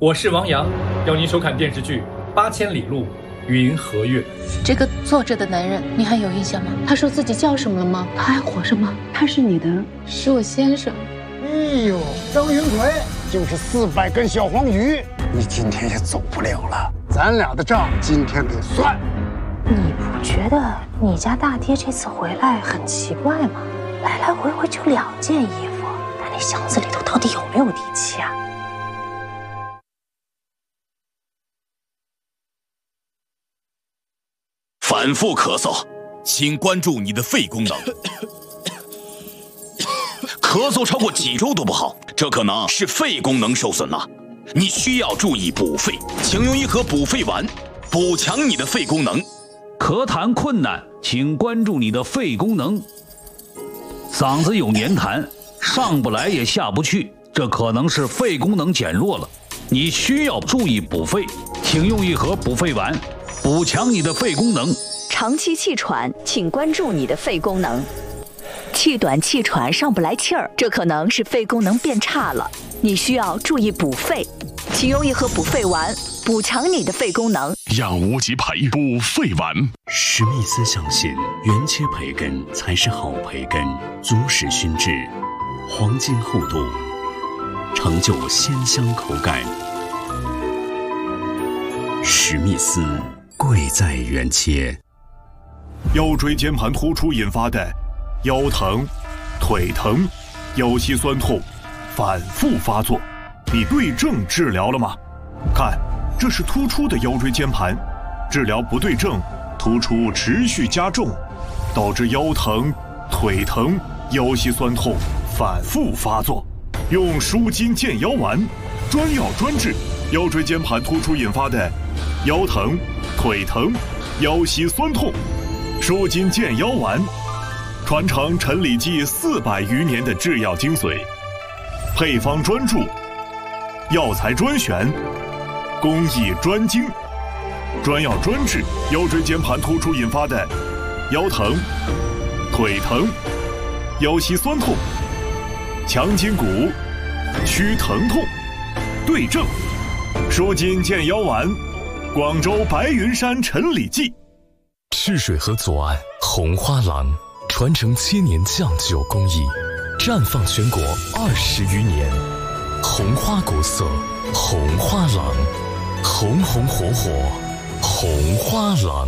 我是王阳，邀您收看电视剧《八千里路云和月》。 这个坐着的男人，你还有印象吗？他说自己叫什么了吗？他还活着吗？ 他是你的， 是我先生。 哎呦，张云奎就是400根小黄鱼，你今天也走不了了。咱俩的账今天得算。 你不觉得你家大爹这次回来很奇怪吗？来来回回就2件衣服，他那箱子里头到底有没有底气啊？ 反复咳嗽，请关注你的肺功能。咳嗽超过几周都不好，这可能是肺功能受损了。你需要注意补肺，请用一盒补肺丸，补强你的肺功能。 咳痰困难，请关注你的肺功能。嗓子有黏痰，上不来也下不去，这可能是肺功能减弱了。你需要注意补肺，请用一盒补肺丸，补强你的肺功能。 长期气喘，请关注你的肺功能。气短气喘上不来气儿，这可能是肺功能变差了，你需要注意补肺，请用一盒补肺丸，补强你的肺功能。 养无极培补肺丸。 史密斯相信，原切培根才是好培根，足使熏制，黄金厚度，成就鲜香口感。史密斯，贵在原切。 腰椎间盘突出引发的腰疼、腿疼、腰膝酸痛反复发作，你对症治疗了吗？看，这是突出的腰椎间盘，治疗不对症，突出持续加重，导致腰疼、腿疼、腰膝酸痛反复发作。用舒筋健腰丸，专药专治腰椎间盘突出引发的腰疼、腿疼、腰膝酸痛。舒筋健腰丸，传承陈李济400余年的制药精髓，配方专注，药材专选，工艺专精，专药专治腰椎间盘突出引发的腰疼、腿疼、腰膝酸痛，强筋骨，祛疼痛，对症，舒筋健腰丸，广州白云山陈李济。 赤水河左岸红花廊，传承7年酱酒工艺，绽放全国20余年。红花国色，红花廊，红红火火，红花廊。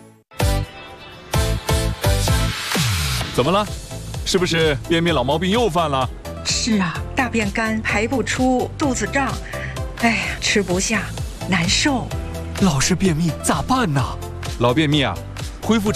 怎么了？是不是便秘老毛病又犯了？ 是啊，大便干，排不出，肚子胀，哎呀，吃不下，难受。 老是便秘咋办呢？老便秘啊，恢复